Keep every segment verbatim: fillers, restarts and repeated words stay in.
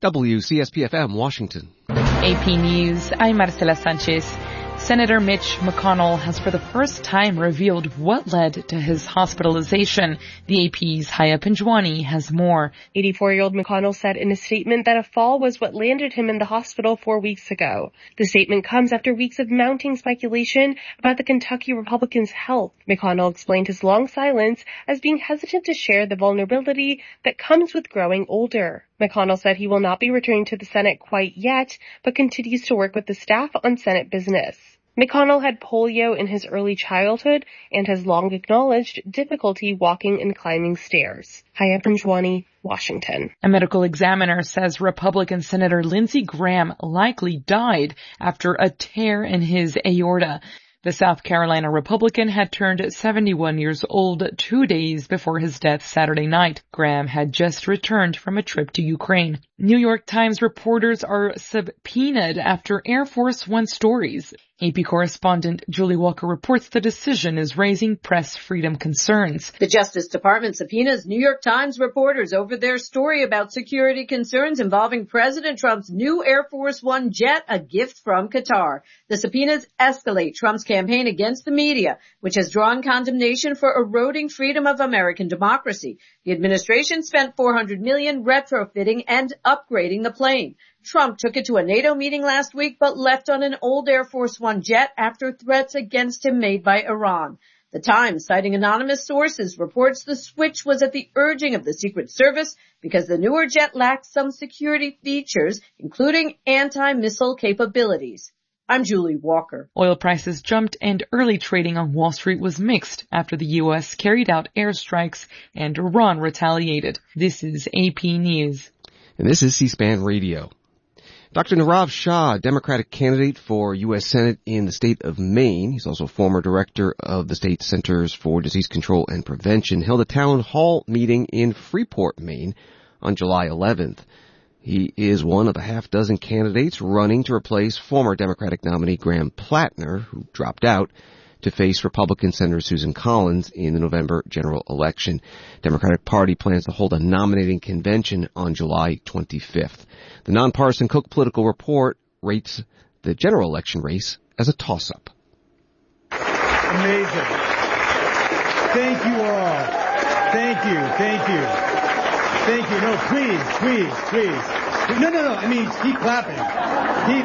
W C S P F M, Washington. A P News, I'm Marcela Sanchez. Senator Mitch McConnell has for the first time revealed what led to his hospitalization. The A P's Haya Pinjwani has more. eighty-four-year-old McConnell said in a statement that a fall was what landed him in the hospital four weeks ago. The statement comes after weeks of mounting speculation about the Kentucky Republican's health. McConnell explained his long silence as being hesitant to share the vulnerability that comes with growing older. McConnell said he will not be returning to the Senate quite yet, but continues to work with the staff on Senate business. McConnell had polio in his early childhood and has long acknowledged difficulty walking and climbing stairs. Haya Pinjwani, Washington. A medical examiner says Republican Senator Lindsey Graham likely died after a tear in his aorta. The South Carolina Republican had turned seventy-one years old two days before his death Saturday night. Graham had just returned from a trip to Ukraine. New York Times reporters are subpoenaed after Air Force One stories. A P correspondent Julie Walker reports the decision is raising press freedom concerns. The Justice Department subpoenas New York Times reporters over their story about security concerns involving President Trump's new Air Force One jet, a gift from Qatar. The subpoenas escalate Trump's campaign against the media, which has drawn condemnation for eroding freedom of American democracy. The administration spent four hundred million dollars retrofitting and upgrading the plane. Trump took it to a NATO meeting last week, but left on an old Air Force One jet after threats against him made by Iran. The Times, citing anonymous sources, reports the switch was at the urging of the Secret Service because the newer jet lacked some security features, including anti-missile capabilities. I'm Julie Walker. Oil prices jumped and early trading on Wall Street was mixed after the U S carried out airstrikes and Iran retaliated. This is A P News. And this is C-SPAN Radio. Doctor Nirav Shah, Democratic candidate for U S Senate in the state of Maine, he's also former director of the state Centers for Disease Control and Prevention, held a town hall meeting in Freeport, Maine on July eleventh. He is one of a half dozen candidates running to replace former Democratic nominee Graham Plattner, who dropped out, to face Republican Senator Susan Collins in the November general election. Democratic Party plans to hold a nominating convention on July twenty-fifth. The nonpartisan Cook Political Report rates the general election race as a toss-up. Amazing. Thank you all. Thank you. Thank you. Thank you. No, please, please, please. No, no, no. I mean, keep clapping. Keep,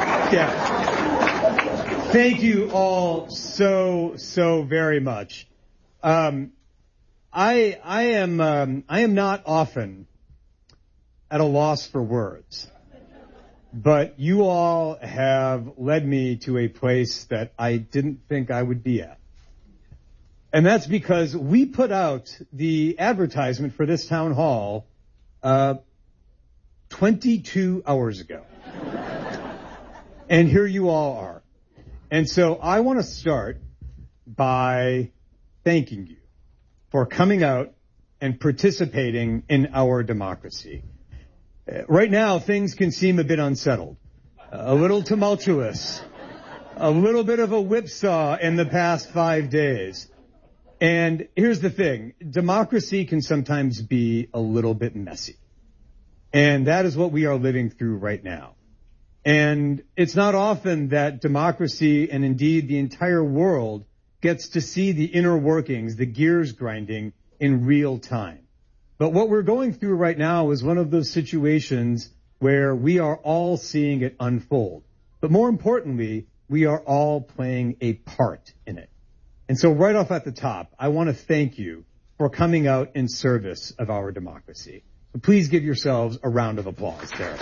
yeah. Thank you all so, so very much. Um, I, I am, um, I am not often at a loss for words, but you all have led me to a place that I didn't think I would be at. And that's because we put out the advertisement for this town hall uh, twenty-two hours ago. And here you all are. And so I want to start by thanking you for coming out and participating in our democracy. Uh, right now, things can seem a bit unsettled, a little tumultuous, a little bit of a whipsaw in the past five days. And here's the thing, democracy can sometimes be a little bit messy. And that is what we are living through right now. And it's not often that democracy and indeed the entire world gets to see the inner workings, the gears grinding in real time. But what we're going through right now is one of those situations where we are all seeing it unfold. But more importantly, we are all playing a part in it. And so right off at the top, I want to thank you for coming out in service of our democracy. So please give yourselves a round of applause there.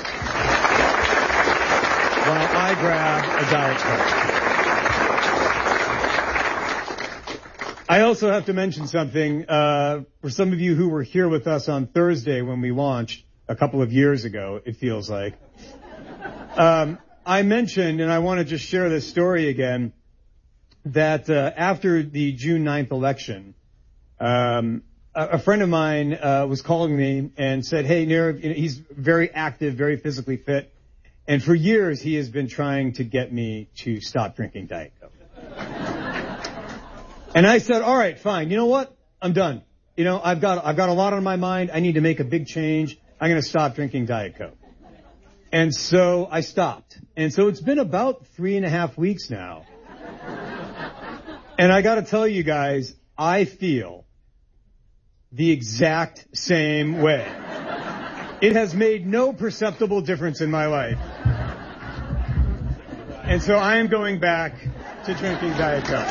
While I grab a Diet Coke. I also have to mention something, uh, for some of you who were here with us on Thursday when we launched a couple of years ago, it feels like. Um, I mentioned, and I want to just share this story again, that uh, after the June ninth election, um, a, a friend of mine uh, was calling me and said, hey, Nirav, you know, he's very active, very physically fit, and for years he has been trying to get me to stop drinking Diet Coke. And I said, all right, fine. You know what? I'm done. You know, I've got I've got a lot on my mind. I need to make a big change. I'm going to stop drinking Diet Coke. And so I stopped. And so it's been about three and a half weeks now. And I got to tell you guys, I feel the exact same way. It has made no perceptible difference in my life. And so I am going back to drinking Diet Coke.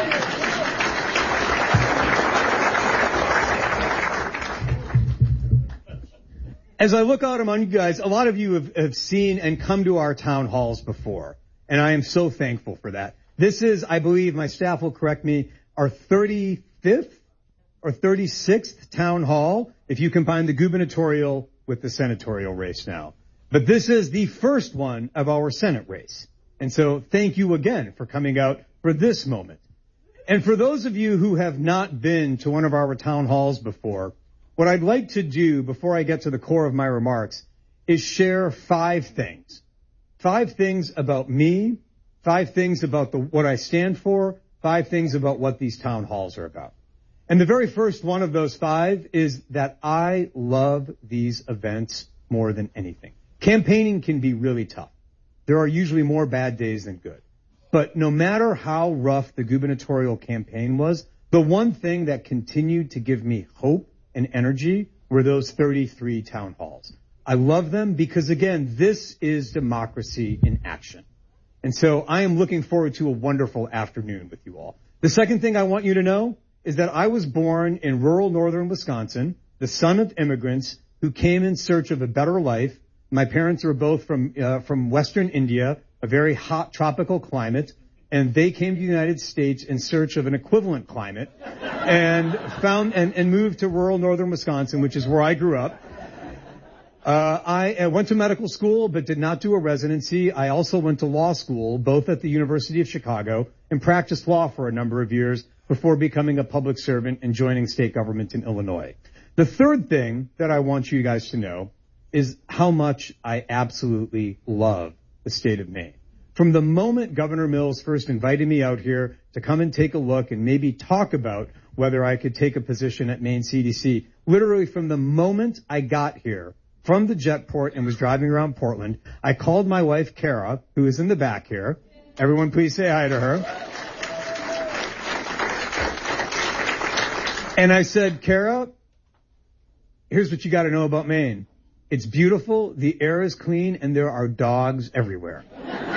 As I look out among you guys, a lot of you have, have seen and come to our town halls before, and I am so thankful for that. This is, I believe, my staff will correct me, our thirty-fifth or thirty-sixth town hall, if you combine the gubernatorial with the senatorial race now. But this is the first one of our Senate race. And so thank you again for coming out for this moment. And for those of you who have not been to one of our town halls before, what I'd like to do before I get to the core of my remarks is share five things. Five things about me, five things about the, what I stand for, five things about what these town halls are about. And the very first one of those five is that I love these events more than anything. Campaigning can be really tough. There are usually more bad days than good. But no matter how rough the gubernatorial campaign was, the one thing that continued to give me hope and energy were those thirty-three town halls. I love them because, again, this is democracy in action. And so I am looking forward to a wonderful afternoon with you all. The second thing I want you to know is that I was born in rural northern Wisconsin, the son of immigrants who came in search of a better life. My parents were both from uh, from Western India, a very hot tropical climate, and they came to the United States in search of an equivalent climate and found and, and moved to rural northern Wisconsin, which is where I grew up. Uh, I uh, went to medical school but did not do a residency. I also went to law school, both at the University of Chicago, and practiced law for a number of years before becoming a public servant and joining state government in Illinois. The third thing that I want you guys to know is how much I absolutely love the state of Maine. From the moment Governor Mills first invited me out here to come and take a look and maybe talk about whether I could take a position at Maine C D C, literally from the moment I got here from the jetport and was driving around Portland, I called my wife, Kara, who is in the back here. Everyone please say hi to her. And I said, Kara, here's what you got to know about Maine. It's beautiful, the air is clean, and there are dogs everywhere.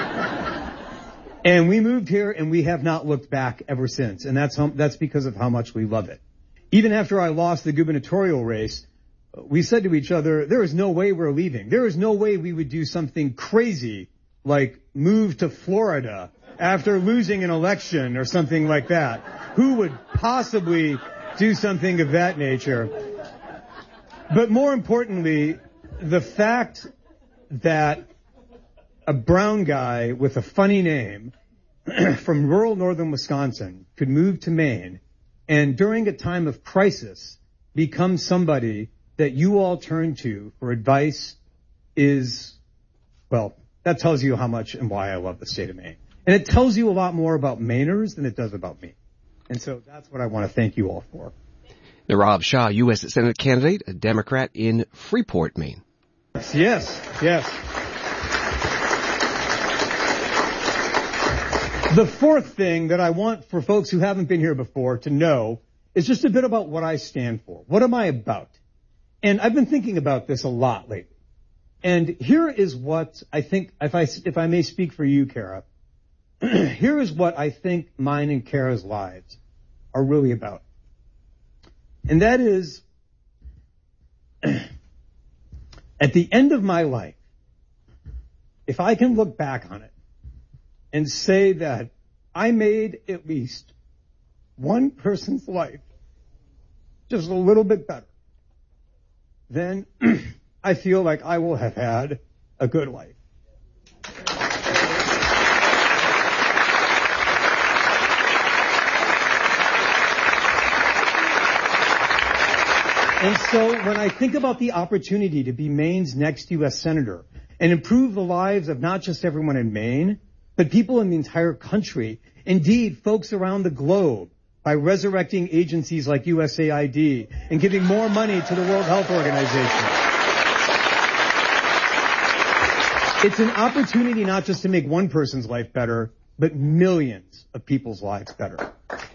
And we moved here, and we have not looked back ever since, and that's how, that's because of how much we love it. Even after I lost the gubernatorial race, we said to each other, there is no way we're leaving. There is no way we would do something crazy like move to Florida after losing an election or something like that. Who would possibly do something of that nature? But more importantly, the fact that a brown guy with a funny name from rural northern Wisconsin could move to Maine and during a time of crisis become somebody that you all turn to for advice is, well, that tells you how much and why I love the state of Maine. And it tells you a lot more about Mainers than it does about me. And so that's what I want to thank you all for. Nirav Shah, U S Senate candidate, a Democrat in Freeport, Maine. Yes, yes. The fourth thing that I want for folks who haven't been here before to know is just a bit about what I stand for. What am I about? And I've been thinking about this a lot lately. And here is what I think, if I, if I may speak for you, Kara, here is what I think mine and Kara's lives are really about. And that is, at the end of my life, if I can look back on it and say that I made at least one person's life just a little bit better, then I feel like I will have had a good life. And so when I think about the opportunity to be Maine's next U S Senator and improve the lives of not just everyone in Maine, but people in the entire country, indeed folks around the globe, by resurrecting agencies like U S A I D and giving more money to the World Health Organization. It's an opportunity not just to make one person's life better, but millions of people's lives better.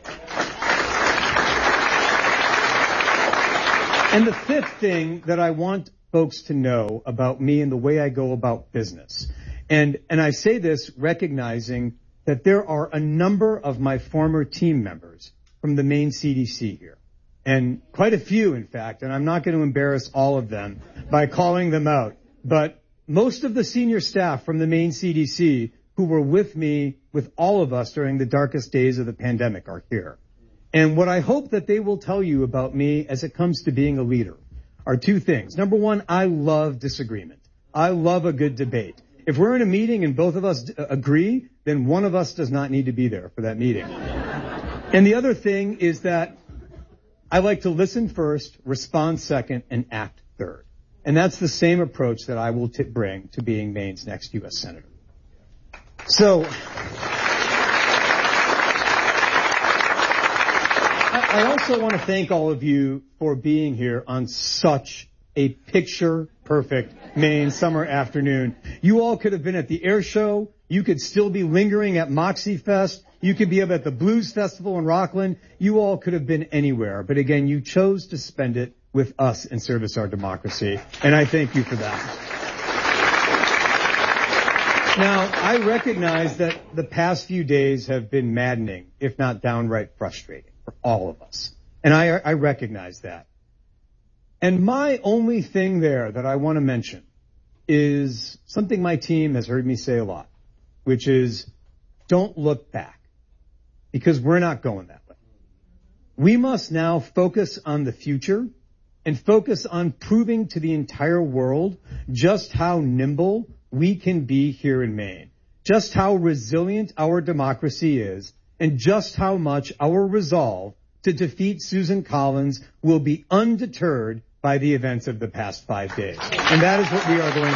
And the fifth thing that I want folks to know about me and the way I go about business, and, and I say this recognizing that there are a number of my former team members from the Maine C D C here, and quite a few, in fact, and I'm not going to embarrass all of them by calling them out, but most of the senior staff from the Maine C D C who were with me, with all of us during the darkest days of the pandemic are here. And what I hope that they will tell you about me as it comes to being a leader are two things. Number one, I love disagreement. I love a good debate. If we're in a meeting and both of us agree, then one of us does not need to be there for that meeting. And the other thing is that I like to listen first, respond second, and act third. And that's the same approach that I will t- bring to being Maine's next U S Senator. So, I also want to thank all of you for being here on such a picture-perfect Maine summer afternoon. You all could have been at the air show. You could still be lingering at Moxie Fest. You could be up at the Blues Festival in Rockland. You all could have been anywhere. But again, you chose to spend it with us in service of our democracy. And I thank you for that. Now, I recognize that the past few days have been maddening, if not downright frustrating, for all of us. And I, I recognize that. And my only thing there that I want to mention is something my team has heard me say a lot, which is don't look back, because we're not going that way. We must now focus on the future and focus on proving to the entire world just how nimble we can be here in Maine, just how resilient our democracy is, and just how much our resolve to defeat Susan Collins will be undeterred by the events of the past five days. And that is what we are going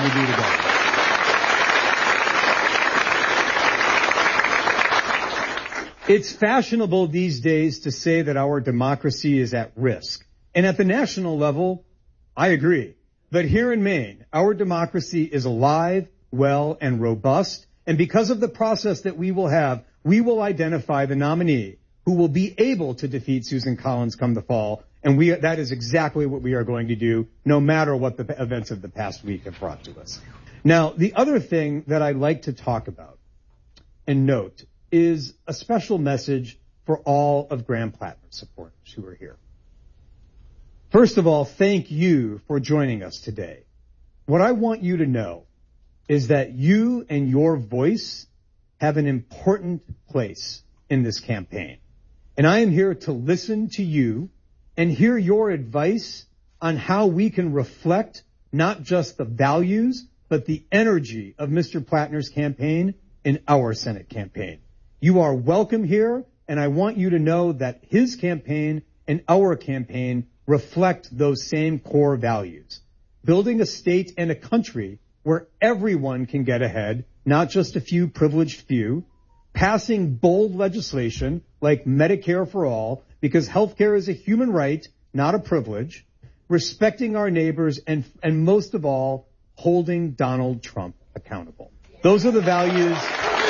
to do together. It's fashionable these days to say that our democracy is at risk. And at the national level, I agree. But here in Maine, our democracy is alive, well, and robust. And because of the process that we will have, we will identify the nominee who will be able to defeat Susan Collins come the fall. And we, that is exactly what we are going to do, no matter what the events of the past week have brought to us. Now, the other thing that I'd like to talk about and note is a special message for all of Graham Plattner's supporters who are here. First of all, thank you for joining us today. What I want you to know is that you and your voice have an important place in this campaign. And I am here to listen to you and hear your advice on how we can reflect not just the values, but the energy of Mister Plattner's campaign in our Senate campaign. You are welcome here, and I want you to know that his campaign and our campaign reflect those same core values. Building a state and a country where everyone can get ahead, not just a few privileged few. Passing bold legislation like Medicare for all, because healthcare is a human right, not a privilege. Respecting our neighbors, and, and most of all, holding Donald Trump accountable. Those are the values.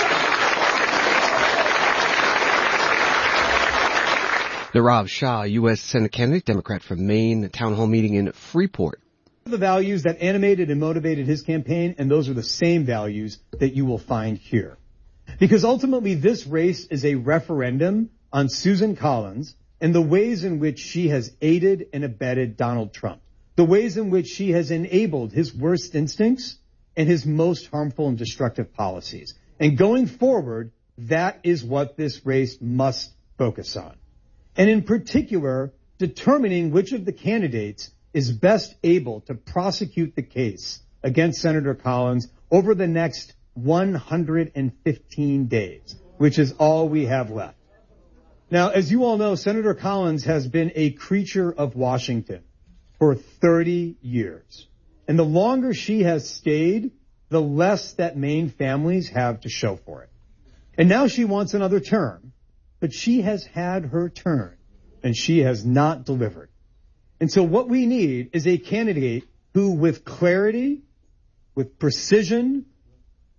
Nirav Shah, U S Senate candidate, Democrat from Maine, a town hall meeting in Freeport. The values that animated and motivated his campaign, and those are the same values that you will find here. Because ultimately this race is a referendum on Susan Collins and the ways in which she has aided and abetted Donald Trump, the ways in which she has enabled his worst instincts and his most harmful and destructive policies. And going forward, that is what this race must focus on. And in particular, determining which of the candidates is best able to prosecute the case against Senator Collins over the next one hundred fifteen days, which is all we have left. Now, as you all know, Senator Collins has been a creature of Washington for thirty years. And the longer she has stayed, the less that Maine families have to show for it. And now she wants another term, but she has had her turn, and she has not delivered. And so what we need is a candidate who, with clarity, with precision,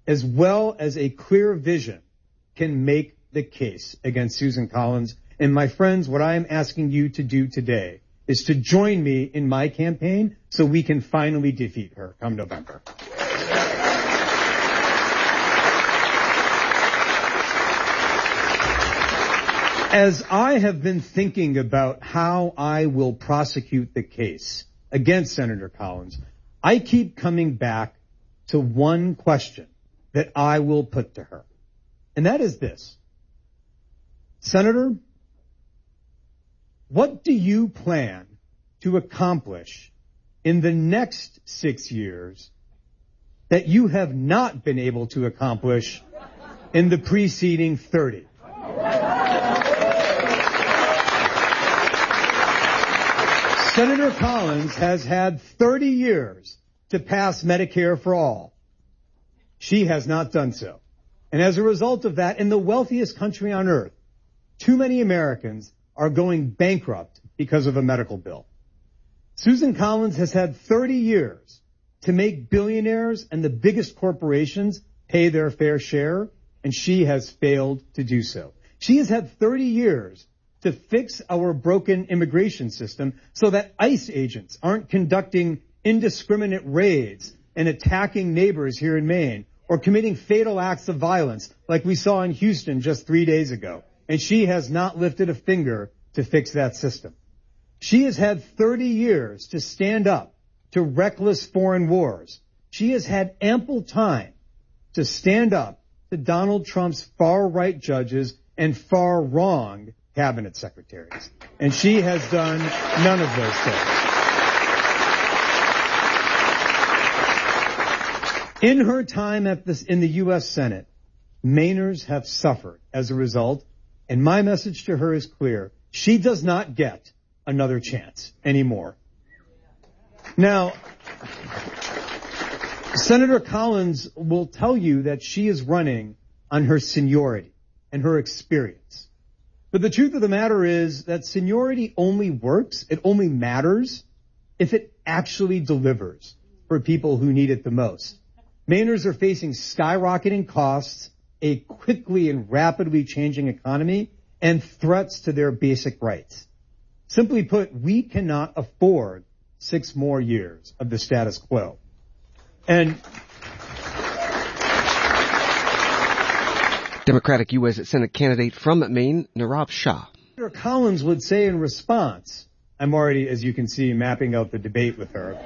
as well as a clear vision, can make the case against Susan Collins. And my friends, what I am asking you to do today is to join me in my campaign so we can finally defeat her come November. As I have been thinking about how I will prosecute the case against Senator Collins, I keep coming back to one question that I will put to her. And that is this. Senator, what do you plan to accomplish in the next six years that you have not been able to accomplish in the preceding thirty? Senator Collins has had thirty years to pass Medicare for all. She has not done so. And as a result of that, in the wealthiest country on earth, too many Americans are going bankrupt because of a medical bill. Susan Collins has had thirty years to make billionaires and the biggest corporations pay their fair share, and she has failed to do so. She has had thirty years to fix our broken immigration system so that ICE agents aren't conducting indiscriminate raids and attacking neighbors here in Maine or committing fatal acts of violence like we saw in Houston just three days ago. And she has not lifted a finger to fix that system. She has had thirty years to stand up to reckless foreign wars. She has had ample time to stand up to Donald Trump's far-right judges and far-wrong cabinet secretaries. And she has done none of those things. In her time at this, in the U S Senate, Mainers have suffered as a result, and my message to her is clear. She does not get another chance anymore. Now, Senator Collins will tell you that she is running on her seniority and her experience. But the truth of the matter is that seniority only works, it only matters, if it actually delivers for people who need it the most. Mainers are facing skyrocketing costs, a quickly and rapidly changing economy, and threats to their basic rights. Simply put, we cannot afford six more years of the status quo. And Democratic U S Senate candidate from Maine, Nirav Shah. Senator Collins would say in response, I'm already, as you can see, mapping out the debate with her,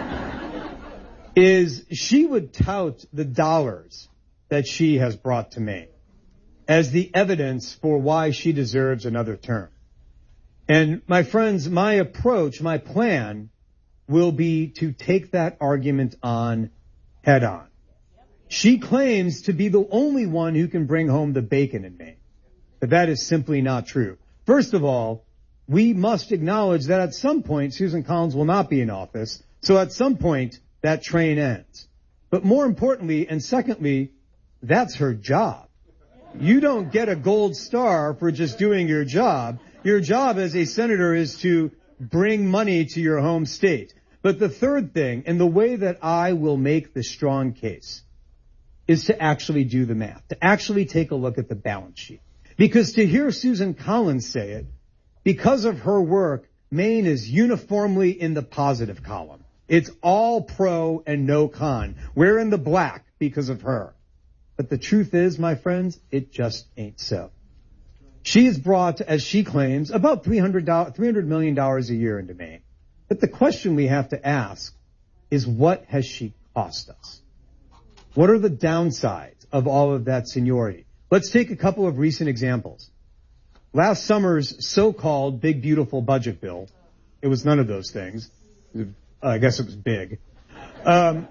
is she would tout the dollars that she has brought to Maine as the evidence for why she deserves another term. And my friends, my approach, my plan will be to take that argument on head on. She claims to be the only one who can bring home the bacon in Maine, but that is simply not true. First of all, we must acknowledge that at some point Susan Collins will not be in office, so at some point that train ends. But more importantly, and secondly, that's her job. You don't get a gold star for just doing your job. Your job as a senator is to bring money to your home state. But the third thing, and the way that I will make the strong case, is to actually do the math, to actually take a look at the balance sheet. Because to hear Susan Collins say it, because of her work, Maine is uniformly in the positive column. It's all pro and no con. We're in the black because of her. But the truth is, my friends, it just ain't so. She has brought, as she claims, about three hundred million dollars a year into Maine. But the question we have to ask is, what has she cost us? What are the downsides of all of that seniority? Let's take a couple of recent examples. Last summer's so-called big, beautiful budget bill, it was none of those things. Uh, I guess it was big. Um,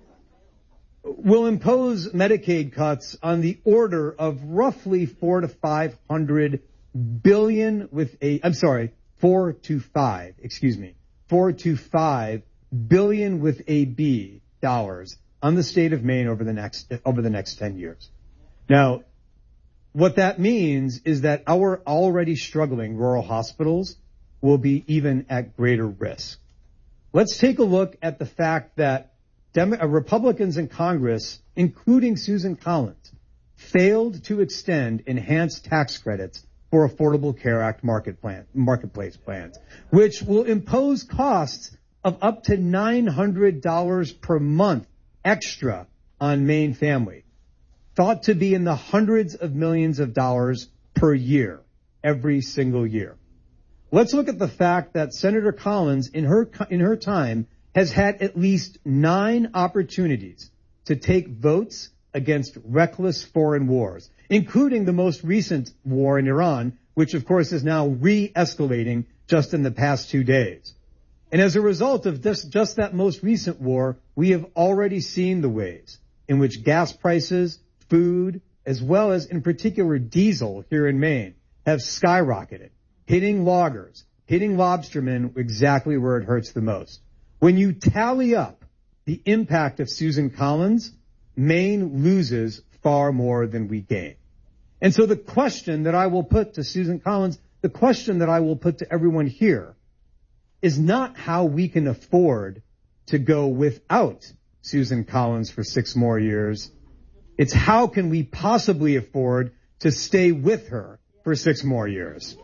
will impose Medicaid cuts on the order of roughly four to five hundred billion with a, I'm sorry, four to five, excuse me, four to five billion with a B dollars on the state of Maine over the next, over the next ten years. Now, what that means is that our already struggling rural hospitals will be even at greater risk. Let's take a look at the fact that Dem- uh, Republicans in Congress, including Susan Collins, failed to extend enhanced tax credits for Affordable Care Act market plan, marketplace plans, which will impose costs of up to nine hundred dollars per month extra on Maine family, thought to be in the hundreds of millions of dollars per year, every single year. Let's look at the fact that Senator Collins, in her in her time, has had at least nine opportunities to take votes against reckless foreign wars, including the most recent war in Iran, which of course is now re-escalating just in the past two days. And as a result of this, just that most recent war, we have already seen the ways in which gas prices, food, as well as in particular diesel here in Maine, have skyrocketed, hitting loggers, hitting lobstermen exactly where it hurts the most. When you tally up the impact of Susan Collins, Maine loses far more than we gain. And so the question that I will put to Susan Collins, the question that I will put to everyone here, is not how we can afford to go without Susan Collins for six more years. It's how can we possibly afford to stay with her for six more years.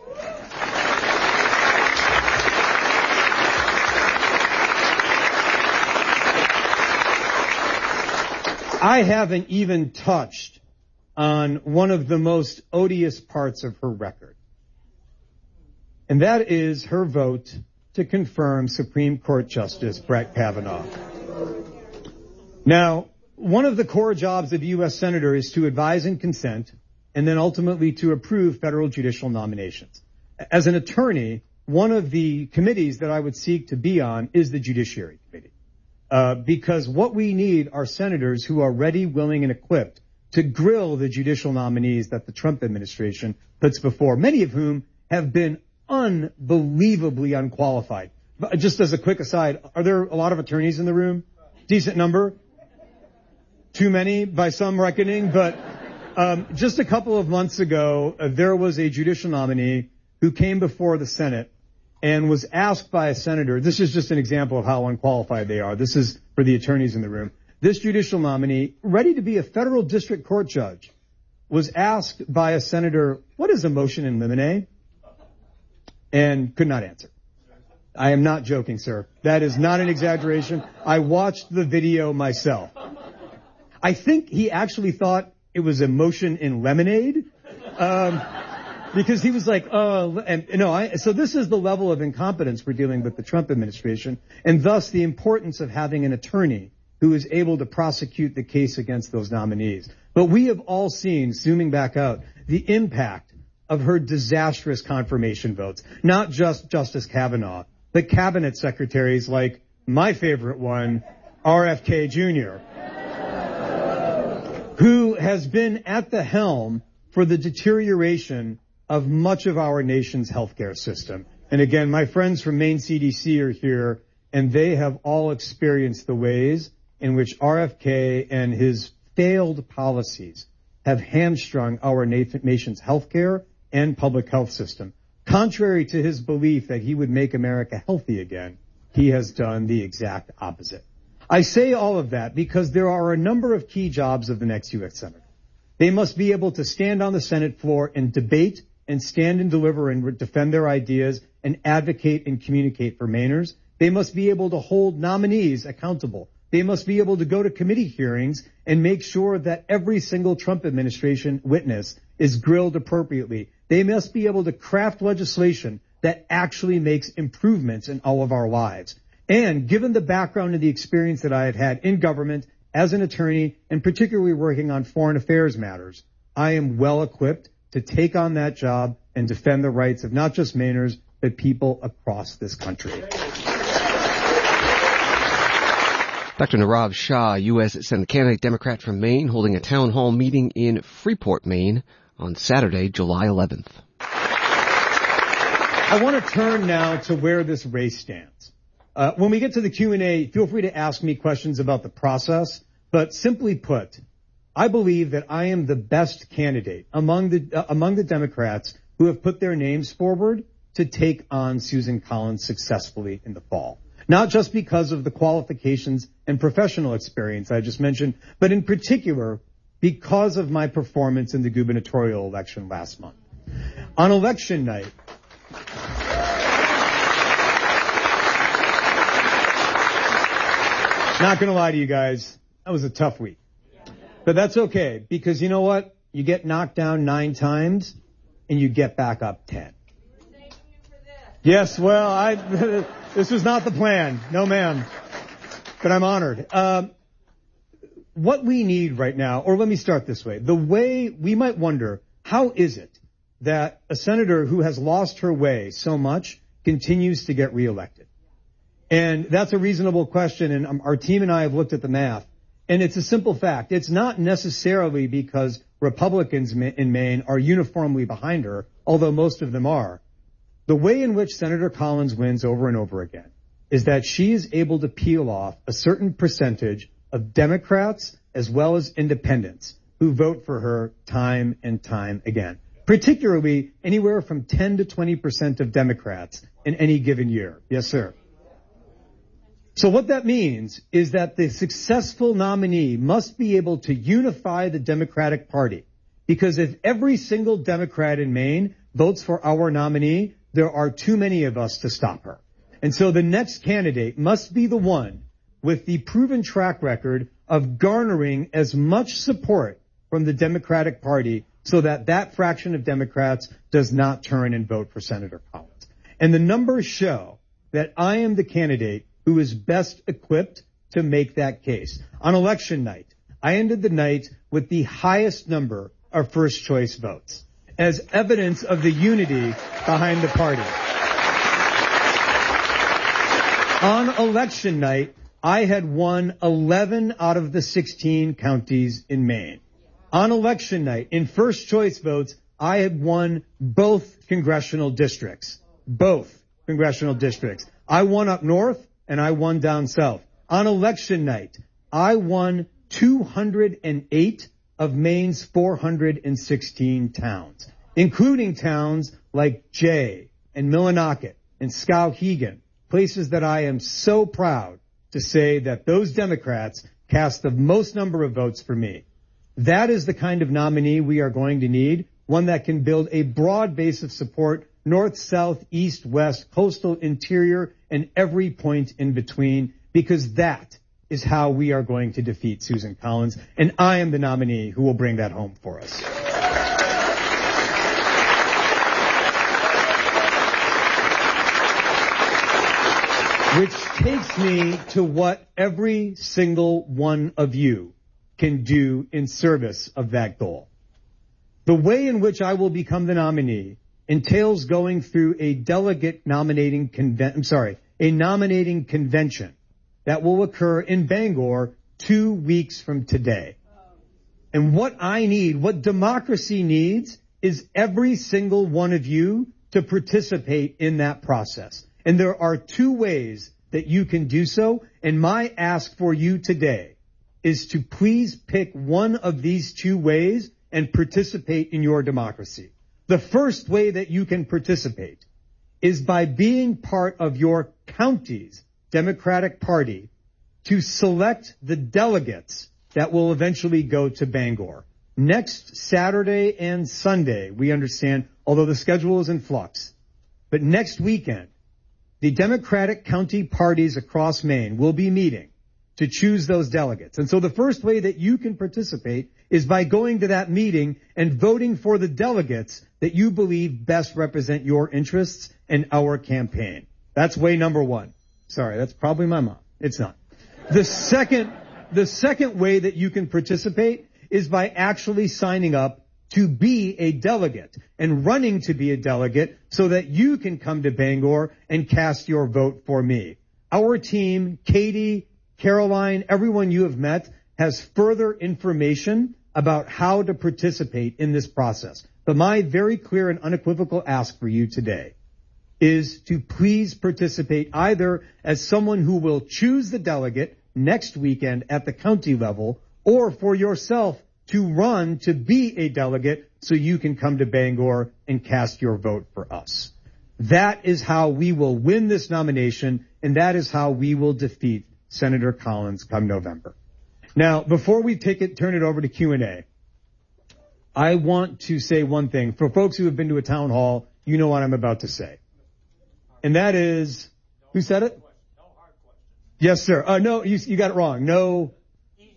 I haven't even touched on one of the most odious parts of her record, and that is her vote to confirm Supreme Court Justice Brett Kavanaugh. Now, one of the core jobs of a U S Senator is to advise and consent, and then ultimately to approve federal judicial nominations. As an attorney, one of the committees that I would seek to be on is the Judiciary Committee. Uh, because what we need are senators who are ready, willing, and equipped to grill the judicial nominees that the Trump administration puts before, many of whom have been unbelievably unqualified. But just as a quick aside, are there a lot of attorneys in the room? Decent number? Too many by some reckoning, but um, just a couple of months ago, uh, there was a judicial nominee who came before the Senate and was asked by a senator. This is just an example of how unqualified they are. This is for the attorneys in the room. This judicial nominee, ready to be a federal district court judge, was asked by a senator, what is a motion in limine? And could not answer. I am not joking, sir. That is not an exaggeration. I watched the video myself. I think he actually thought it was a motion in lemonade. Um, Because he was like, oh, uh, and you know, I, so this is the level of incompetence we're dealing with the Trump administration, and thus the importance of having an attorney who is able to prosecute the case against those nominees. But we have all seen, zooming back out, the impact of her disastrous confirmation votes. Not just Justice Kavanaugh, but cabinet secretaries like my favorite one, R F K Junior, who has been at the helm for the deterioration of much of our nation's healthcare system. And again, my friends from Maine C D C are here, and they have all experienced the ways in which R F K and his failed policies have hamstrung our nation's healthcare and public health system. Contrary to his belief that he would make America healthy again, he has done the exact opposite. I say all of that because there are a number of key jobs of the next U S Senator. They must be able to stand on the Senate floor and debate and stand and deliver and defend their ideas and advocate and communicate for Mainers. They must be able to hold nominees accountable. They must be able to go to committee hearings and make sure that every single Trump administration witness is grilled appropriately. They must be able to craft legislation that actually makes improvements in all of our lives. And given the background and the experience that I have had in government as an attorney, and particularly working on foreign affairs matters, I am well equipped to take on that job and defend the rights of not just Mainers, but people across this country. Doctor Nirav Shah, U S Senate candidate, Democrat from Maine, holding a town hall meeting in Freeport, Maine on Saturday, July eleventh. I want to turn now to where this race stands. Uh, when we get to the Q and A, feel free to ask me questions about the process, but simply put, I believe that I am the best candidate among the uh, among the Democrats who have put their names forward to take on Susan Collins successfully in the fall. not just because of the qualifications and professional experience I just mentioned, but in particular because of my performance in the gubernatorial election last month. On election night, not going to lie to you guys, that was a tough week. But that's okay, because you know what? You get knocked down nine times, and you get back up ten. Yes, well, I this was not the plan. No, ma'am. But I'm honored. Um, what we need right now, or let me start this way. The way we might wonder, how is it that a senator who has lost her way so much continues to get reelected? And that's a reasonable question, and our team and I have looked at the math. And it's a simple fact. It's not necessarily because Republicans in Maine are uniformly behind her, although most of them are. The way in which Senator Collins wins over and over again is that she is able to peel off a certain percentage of Democrats as well as independents who vote for her time and time again, particularly anywhere from ten to twenty percent of Democrats in any given year. Yes, sir. So what that means is that the successful nominee must be able to unify the Democratic Party, because if every single Democrat in Maine votes for our nominee, there are too many of us to stop her. And so the next candidate must be the one with the proven track record of garnering as much support from the Democratic Party so that that fraction of Democrats does not turn and vote for Senator Collins. And the numbers show that I am the candidate who is best equipped to make that case. On election night, I ended the night with the highest number of first choice votes, as evidence of the unity behind the party. On election night, I had won eleven out of the sixteen counties in Maine. On election night, in first choice votes, I had won both congressional districts. Both congressional districts. I won up north, and I won down south. On election night, I won two hundred eight of Maine's four hundred sixteen towns, including towns like Jay and Millinocket and Skowhegan, places that I am so proud to say that those Democrats cast the most number of votes for me. That is the kind of nominee we are going to need, one that can build a broad base of support, north, south, east, west, coastal, interior, and every point in between, because that is how we are going to defeat Susan Collins, and I am the nominee who will bring that home for us. Which takes me to what every single one of you can do in service of that goal. The way in which I will become the nominee entails going through a delegate nominating conven- I'm sorry, a nominating convention that will occur in Bangor two weeks from today. And what I need, what democracy needs, is every single one of you to participate in that process. And there are two ways that you can do so. And my ask for you today is to please pick one of these two ways and participate in your democracy. The first way that you can participate is by being part of your county's Democratic Party to select the delegates that will eventually go to Bangor. Next Saturday and Sunday, we understand, although the schedule is in flux, but next weekend, the Democratic county parties across Maine will be meeting to choose those delegates. And so the first way that you can participate is by going to that meeting and voting for the delegates that you believe best represent your interests and our campaign. That's way number one. Sorry, that's probably my mom. It's not. The second, the second way that you can participate is by actually signing up to be a delegate and running to be a delegate so that you can come to Bangor and cast your vote for me. Our team, Katie, Caroline, everyone you have met, has further information about how to participate in this process. But my very clear and unequivocal ask for you today is to please participate either as someone who will choose the delegate next weekend at the county level, or for yourself to run to be a delegate so you can come to Bangor and cast your vote for us. That is how we will win this nomination and that is how we will defeat Senator Collins come November. Now, before we take it, turn it over to Q and A, I want to say one thing. For folks who have been to a town hall, you know what I'm about to say. And that is, who said it? Yes, sir. Uh, no, you, you got it wrong. No,